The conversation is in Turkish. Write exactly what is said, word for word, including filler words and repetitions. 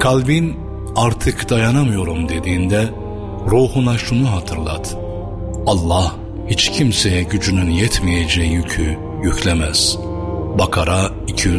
Kalbin artık dayanamıyorum dediğinde ruhuna şunu hatırlat: Allah hiç kimseye gücünün yetmeyeceği yükü yüklemez. Bakara iki yüz